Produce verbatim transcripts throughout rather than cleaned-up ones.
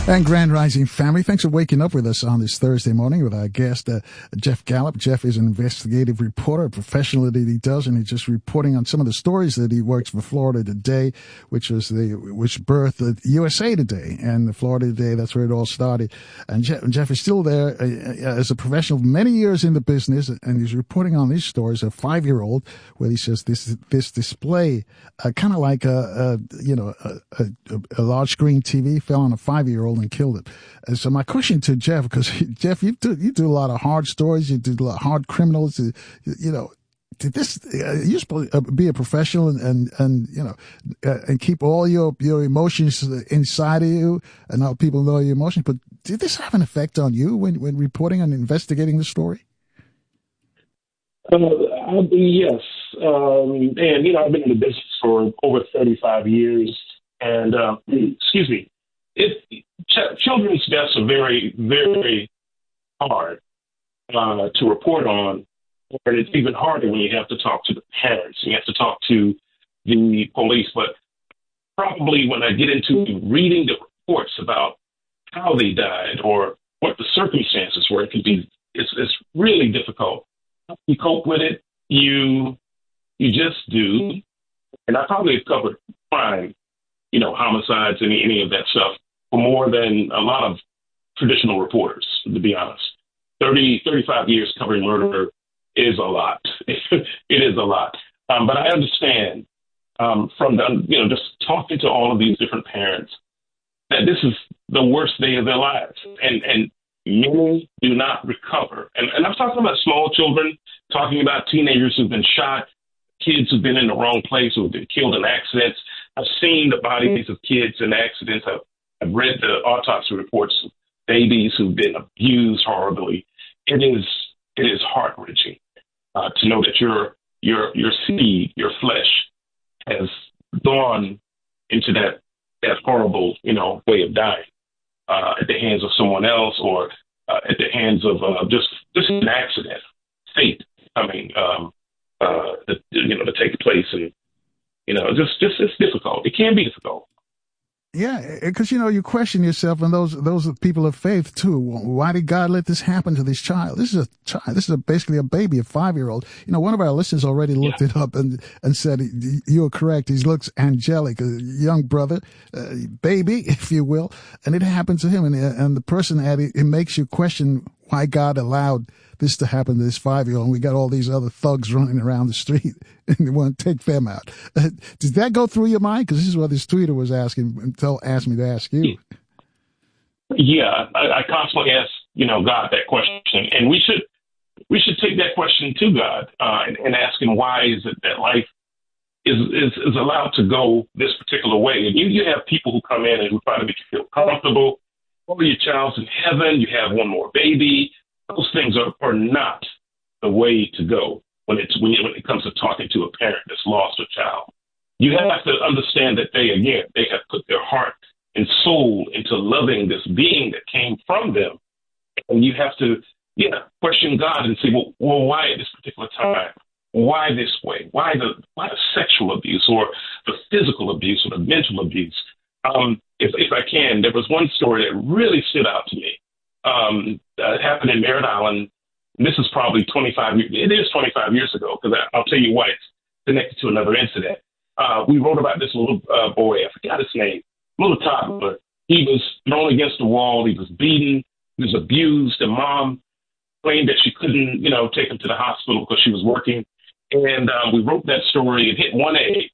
And Grand Rising family, thanks for waking up with us on this Thursday morning with our guest, uh, Jeff Gallup. Jeff is an investigative reporter, a professional that he does, and he's just reporting on some of the stories that he works for Florida Today, which was the, which birthed the U S A Today. And the Florida Today, that's where it all started. And Jeff, Jeff is still there uh, as a professional, many years in the business, and he's reporting on these stories. A five-year-old, where he says this, this display, uh, kind of like a, a, you know, a, a, a large screen T V fell on a five-year-old and killed it. And so my question to Jeff, because Jeff, you do you do a lot of hard stories, you do a lot of hard criminals, you, you know, did this? Uh, you're supposed to be a professional and and, and you know, uh, and keep all your your emotions inside of you, and how people know your emotions. But did this have an effect on you when when reporting and investigating the story? Uh, I, yes, um, and you know, I've been in the business for over thirty-five years, and uh, excuse me. It, ch- children's deaths are very, very hard uh, to report on, and it's even harder when you have to talk to the parents. You have to talk to the police. But probably when I get into reading the reports about how they died or what the circumstances were, it can be it's, it's really difficult. You cope with it. You you just do. And I probably have covered crime, you know, homicides, any any of that stuff, for more than a lot of traditional reporters, to be honest. thirty, thirty-five years covering murder is a lot. It is a lot. Um, but I understand um, from the, you know, just talking to all of these different parents that this is the worst day of their lives. And, and many do not recover. And, and I'm talking about small children, talking about teenagers who've been shot, kids who've been in the wrong place, who've been killed in accidents. I've seen the bodies of kids in accidents. I've, I've read the autopsy reports of babies who've been abused horribly. It is it is heart-wrenching uh, to know that your your your seed, your flesh, has gone into that that horrible, you know, way of dying uh, at the hands of someone else, or uh, at the hands of uh, just just an accident, fate. I mean, um, uh, the, you know, to take place, and you know, just just it's difficult. It can be difficult. Yeah, because, you know, you question yourself, and those those are people of faith, too. Why did God let this happen to this child? This is a child. This is a, basically a baby, a five-year-old. You know, one of our listeners already looked yeah. it up and, and said, you are correct. He looks angelic, a young brother, uh, baby, if you will. And it happened to him. And, and the person added, it makes you question why God allowed this to happen to this five-year-old. And we got all these other thugs running around the street, and they want to take them out. Uh, did that go through your mind? Because this is what this tweeter was asking, until asked me to ask you. Yeah, I, I constantly ask, you know, God that question, and we should we should take that question to God uh, and, and ask Him, why is it that life is, is is allowed to go this particular way? And you you have people who come in and who try to make you feel comfortable. Oh, your child's in heaven. You have one more baby. Those things are, are not the way to go when it's when, when it comes to talking to a parent that's lost a child. You have to understand that they, again, they have put their heart and soul into loving this being that came from them. And you have to, yeah, question God and say, well, well why at this particular time? Why this way? Why the why the sexual abuse, or the physical abuse, or the mental abuse? Um, if, if I can, there was one story that really stood out to me. Um, uh, it happened in Merritt Island. And this is probably twenty-five years. It is twenty-five years ago, because I'll tell you why it's connected to another incident. Uh, we wrote about this little uh, boy. I forgot his name. Little toddler. He was thrown against the wall. He was beaten. He was abused. And mom claimed that she couldn't, you know, take him to the hospital because she was working. And um, we wrote that story. It hit one A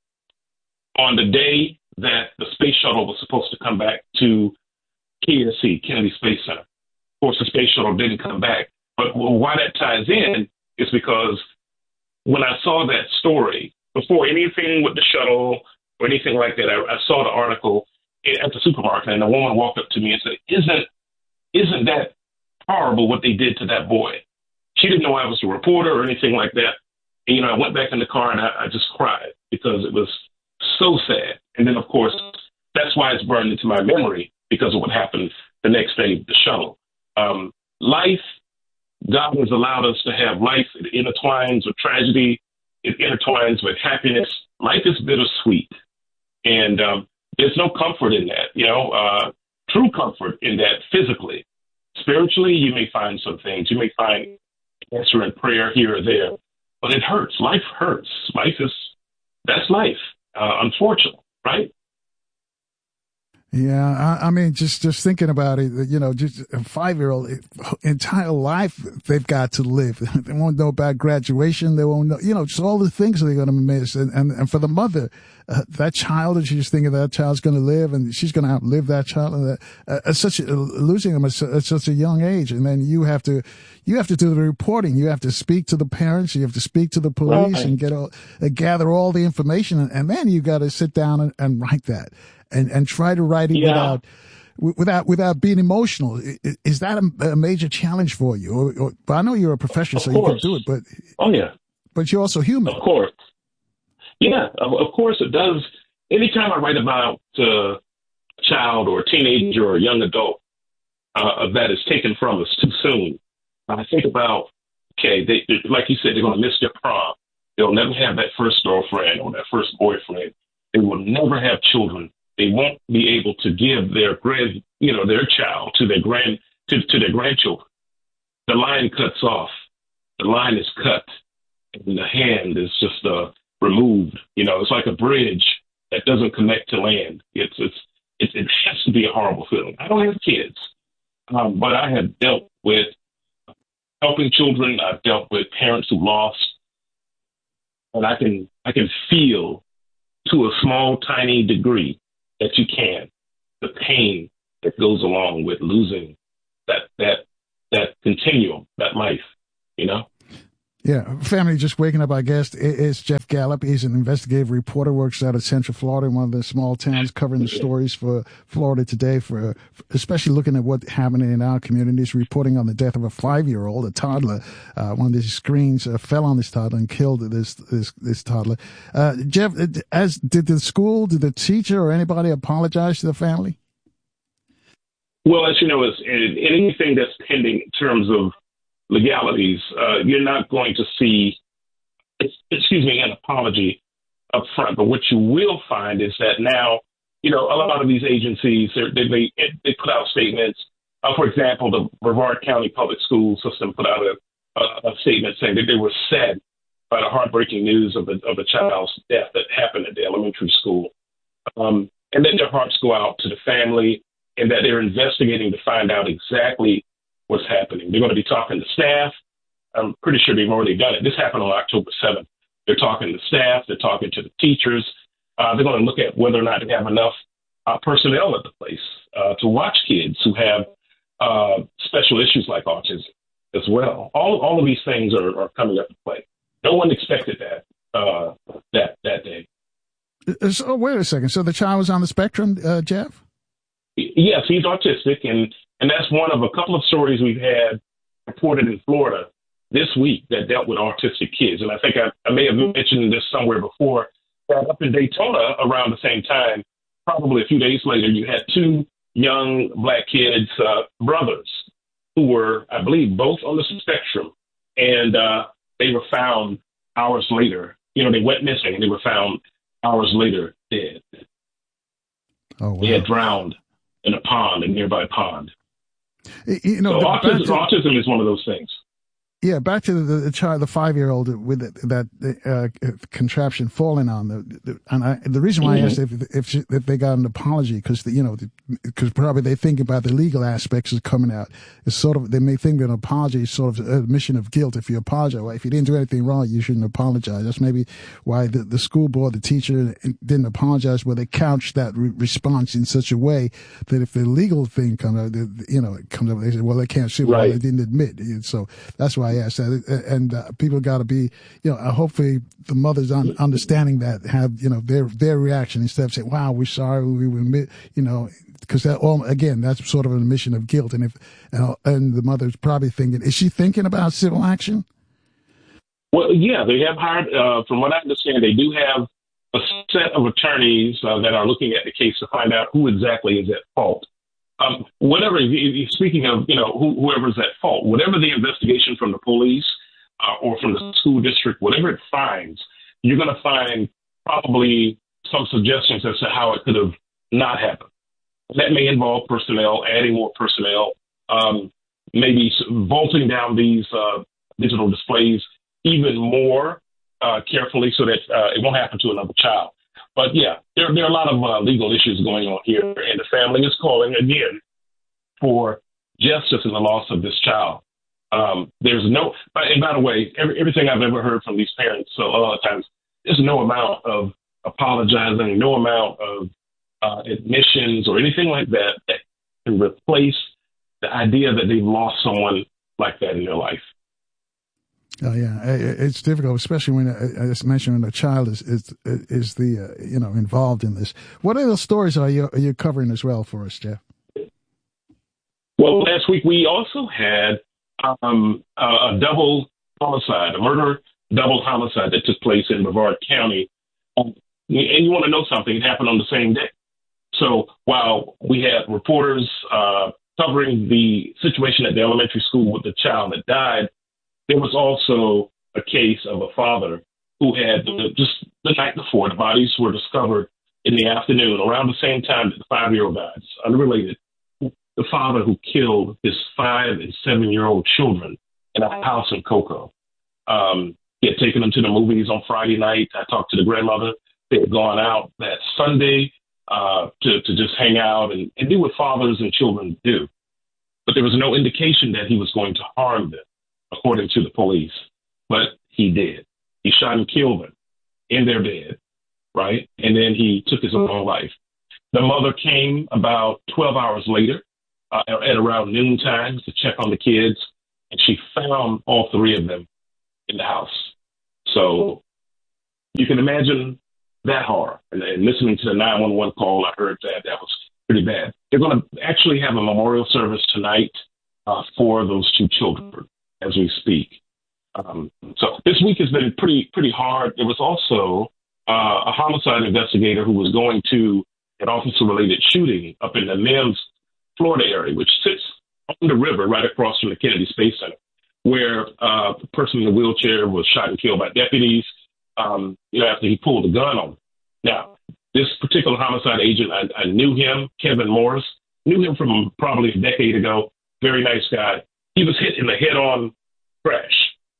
on the day that the space shuttle was supposed to come back to K S C, Kennedy Space Center. Of course, the space shuttle didn't come back. But well, why that ties in is because when I saw that story, before anything with the shuttle or anything like that, I, I saw the article at the supermarket, and a woman walked up to me and said, isn't, isn't that horrible what they did to that boy? She didn't know I was a reporter or anything like that. And, you know, I went back in the car and I, I just cried because it was so sad. And then, of course, that's why it's burned into my memory, because of what happened the next day with the shuttle. Um, life, God has allowed us to have life. It intertwines with tragedy. It intertwines with happiness. Life is bittersweet. And um, there's no comfort in that. You know, uh, true comfort in that physically. Spiritually, you may find some things. You may find answer in prayer here or there, but it hurts. Life hurts. Life is, that's life, uh, unfortunately, right? Yeah, I, I mean, just just thinking about it, you know, just a five-year-old entire life they've got to live. They won't know about graduation. They won't know, you know, just all the things they're going to miss. And, and and for the mother, uh, that child, and she's thinking that child's going to live, and she's going to outlive that child. And that, uh, at such a, losing them at, at such a young age, and then you have to you have to do the reporting. You have to speak to the parents. You have to speak to the police Right. and get all, uh, gather all the information, and, and then you got to sit down and, and write that. And, and try to write it Yeah. without, without, without being emotional. Is that a, a major challenge for you? Or, or, but I know you're a professional, Of so you can course. do it. But, Oh, yeah. but you're also human. Of course. Yeah, of, of course it does. Anytime I write about uh, a child or a teenager or a young adult uh, that is taken from us too soon, I think about, okay, they, like you said, they're going to miss their prom. They'll never have that first girlfriend or that first boyfriend. They will never have children. They won't be able to give their grand, you know, their child to their grand, to, to their grandchildren. The line cuts off. The line is cut, and the hand is just uh, removed. You know, it's like a bridge that doesn't connect to land. It's it's it, it has to be a horrible feeling. I don't have kids, um, but I have dealt with helping children. I've dealt with parents who lost, and I can I can feel to a small, tiny degree that you can, the pain that goes along with losing that that that continuum, that life, you know? Yeah. Family just waking up, I guess, is Jeff Gallup. He's an investigative reporter, works out of Central Florida, one of the small towns, covering the stories for Florida Today, for especially looking at what's happening in our communities, reporting on the death of a five-year-old, a toddler. Uh, one of these screens uh, fell on this toddler and killed this this, this toddler. Uh, Jeff, as did the school, did the teacher or anybody apologize to the family? Well, as you know, it's, anything that's pending in terms of legalities, uh, you're not going to see, excuse me, an apology up front. But what you will find is that now, you know, a lot of these agencies, they they, they put out statements. Uh, for example, the Brevard County Public School System put out a, a, a statement saying that they were sad by the heartbreaking news of the of the child's death that happened at the elementary school, um, and then their hearts go out to the family, and that they're investigating to find out exactly what's happening. They're going to be talking to staff. I'm pretty sure they've already done it. This happened on October seventh. They're talking to staff. They're talking to the teachers. Uh, they're going to look at whether or not they have enough uh, personnel at the place uh, to watch kids who have uh, special issues like autism as well. All all of these things are, are coming up to play. No one expected that uh, that that day. So wait a second. So the child was on the spectrum, uh, Jeff? Yes, he's autistic, and, and that's one of a couple of stories we've had reported in Florida this week that dealt with autistic kids. And I think I, I may have mentioned this somewhere before, that up in Daytona around the same time, probably a few days later, you had two young black kids, uh, brothers, who were, I believe, both on the spectrum, and uh, they were found hours later. You know, they went missing, and they were found hours later dead. Oh, wow. They had drowned in a pond, a nearby pond. You know, so the, autism, to, autism is one of those things. Yeah, back to the, the child, the five-year-old with that uh, contraption falling on the, the and I, the reason why mm-hmm. I asked if if, she, if they got an apology, because you know, because probably they think about the legal aspects is coming out. It's sort of, they may think that an apology is sort of an admission of guilt. If you apologize, well, if you didn't do anything wrong, you shouldn't apologize. That's maybe why the, the school board, the teacher didn't apologize. Well, they couched that re- response in such a way that if the legal thing comes out, the, you know, it comes up, they say, well, they can't sue. Right. Well, they didn't admit. So that's why. I asked that, and uh, people got to be, you know, uh, hopefully the mothers un- understanding that have, you know, their their reaction instead of saying, "Wow, we're sorry, we were," you know, because that all again, that's sort of an admission of guilt, and if uh, and the mother's probably thinking, is she thinking about civil action? Well, yeah, they have hired. Uh, from what I understand, they do have a set of attorneys uh, that are looking at the case to find out who exactly is at fault. Um, whatever, speaking of, you know, who, whoever's at fault, whatever the investigation from the police uh, or from the school district, whatever it finds, you're going to find probably some suggestions as to how it could have not happened. That may involve personnel, adding more personnel, um, maybe vaulting down these uh, digital displays even more uh, carefully so that uh, it won't happen to another child. But yeah, there, there are a lot of uh, legal issues going on here, and the family is calling again for justice in the loss of this child. Um, there's no, and by the way, every, everything I've ever heard from these parents, so a lot of times, there's no amount of apologizing, no amount of uh, admissions or anything like that that can replace the idea that they've lost someone like that in their life. Oh yeah, it's difficult, especially when, as mentioned, when a child is is is the uh, you know involved in this. What other stories are you are you covering as well for us, Jeff? Well, last week we also had um, a, a double homicide, a murder double homicide that took place in Brevard County. Um, and you want to know something? It happened on the same day. So while we had reporters uh, covering the situation at the elementary school with the child that died, there was also a case of a father who had just the night before, the bodies were discovered in the afternoon, around the same time that the five-year-old died. It's unrelated. The father who killed his five and seven-year-old children in a house in Cocoa. Um, he had taken them to the movies on Friday night. I talked to the grandmother. They had gone out that Sunday uh, to, to just hang out and, and do what fathers and children do. But there was no indication that he was going to harm them, according to the police. But he did. He shot and killed them in their bed, right? And then he took his own life. The mother came about twelve hours later uh, at around noontime to check on the kids, and she found all three of them in the house. So you can imagine that horror. And, and listening to the nine one one call, I heard that. That was pretty bad. They're going to actually have a memorial service tonight uh, for those two children as we speak. Um, so this week has been pretty, pretty hard. There was also uh, a homicide investigator who was going to an officer-related shooting up in the Mims, Florida area, which sits on the river right across from the Kennedy Space Center, where uh, the person in the wheelchair was shot and killed by deputies, um, you know, after he pulled a gun on them. Now, this particular homicide agent, I, I knew him, Kevin Morris, knew him from probably a decade ago. Very nice guy. He was hit in the head-on crash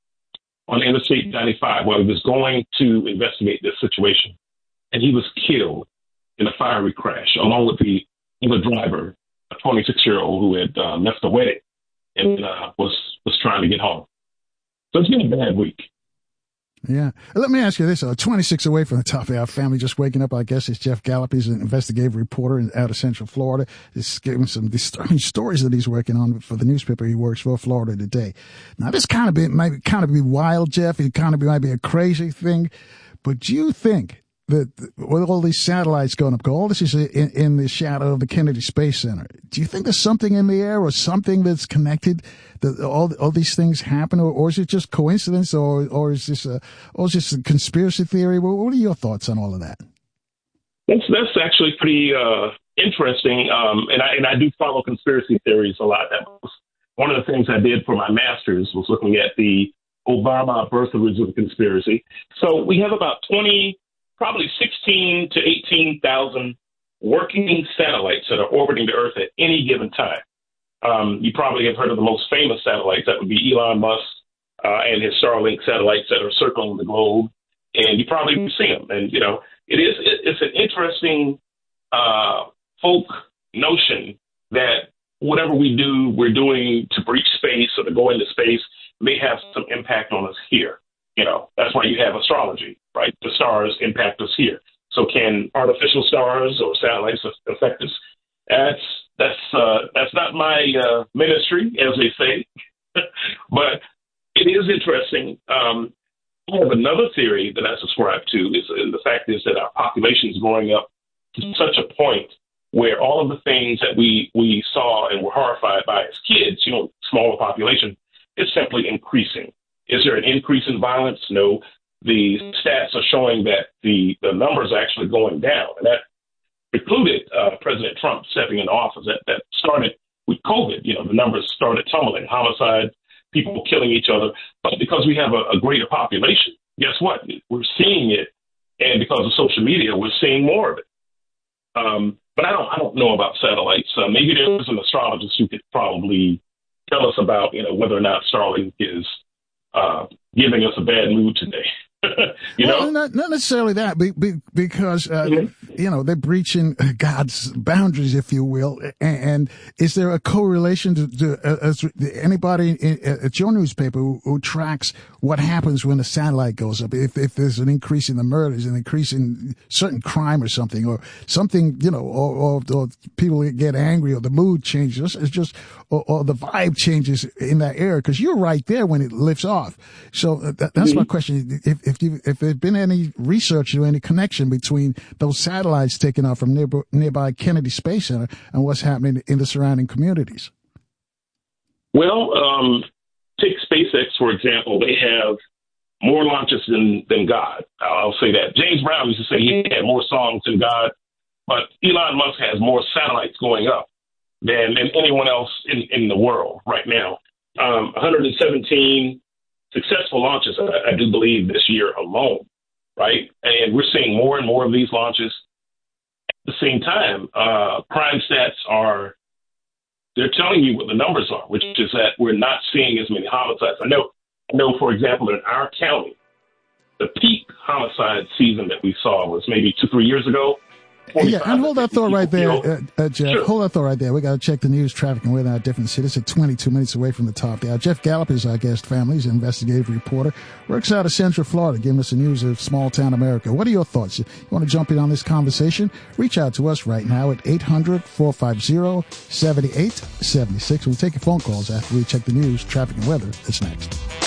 on Interstate ninety-five while he was going to investigate this situation. And he was killed in a fiery crash, along with the other driver, a twenty-six-year-old who had uh, left the wedding and uh, was, was trying to get home. So it's been a bad week. Yeah. Let me ask you this. Uh, twenty-six away from the top of our family, just waking up, I guess, is Jeff Gallup. He's an investigative reporter in, out of Central Florida. He's giving some disturbing stories that he's working on for the newspaper he works for, Florida Today. Now, this kind of be, might kind of be wild, Jeff. It kind of be, might be a crazy thing. But do you think that with all these satellites going up, all this is in, in the shadow of the Kennedy Space Center, do you think there's something in the air or something that's connected that all all these things happen, or, or is it just coincidence, or or is this a or is this a conspiracy theory? What, what are your thoughts on all of that? That's that's actually pretty uh, interesting, um, and I and I do follow conspiracy theories a lot. That was one of the things I did for my master's, was looking at the Obama birtherage of the conspiracy. So we have about twenty, probably sixteen to eighteen thousand working satellites that are orbiting the Earth at any given time. Um, you probably have heard of the most famous satellites. That would be Elon Musk uh, and his Starlink satellites that are circling the globe. And you probably see them. And, you know, it is, it, it's an interesting uh, folk notion that whatever we do, we're doing to breach space or to go into space may have some impact on us here. You know, that's why you have astrology, right? The stars impact us here. So can artificial stars or satellites affect us? That's that's uh, that's not my uh, ministry, as they say, but it is interesting. Um, I have another theory that I subscribe to, is and the fact is that our population is growing up to such a point where all of the things that we we saw and were horrified by as kids, you know, smaller population, is simply increasing. Is there an increase in violence? No. The stats are showing that the, the numbers are actually going down. And that precluded uh, President Trump stepping into office. That, that started with COVID. You know, the numbers started tumbling, homicide, people killing each other. But because we have a, a greater population, guess what? We're seeing it. And because of social media, we're seeing more of it. Um, but I don't I don't know about satellites. Uh, maybe there's an astrologist who could probably tell us about, you know, whether or not Starlink is uh, giving us a bad mood today. you well, know, not, not necessarily that, be, be, because uh, mm-hmm. you know they're breaching God's boundaries, if you will. And, and is there a correlation to, to uh, anybody in, at your newspaper who, who tracks what happens when a satellite goes up? If if there's an increase in the murders, an increase in certain crime or something, or something, you know, or, or, or people get angry, or the mood changes, it's just or, or the vibe changes in that area, because you're right there when it lifts off. So that, that's mm-hmm. my question. If if you if there's been any research or any connection between those satellites taken off from nearby, nearby Kennedy Space Center and what's happening in the surrounding communities? Well, um, take SpaceX, for example. They have more launches than, than God. I'll say that. James Brown used to say he had more songs than God, but Elon Musk has more satellites going up than, than anyone else in, in the world right now. Um, one hundred seventeen successful launches, I, I do believe, this year alone, right? And we're seeing more and more of these launches. At the same time, uh, crime stats are, they're telling you what the numbers are, which is that we're not seeing as many homicides. I know, I know, for example, in our county, the peak homicide season that we saw was maybe two, three years ago. Yeah, and hold that thought right there, uh, uh, Jeff. Sure. Hold that thought right there. We got to check the news, traffic, and weather in our different cities. At twenty-two minutes away from the top there. Jeff Gallup is our guest family. He's an investigative reporter. Works out of Central Florida, giving us the news of small town America. What are your thoughts? You want to jump in on this conversation? Reach out to us right now at eight hundred, four five zero, seven eight seven six. We'll take your phone calls after we check the news, traffic, and weather. That's next.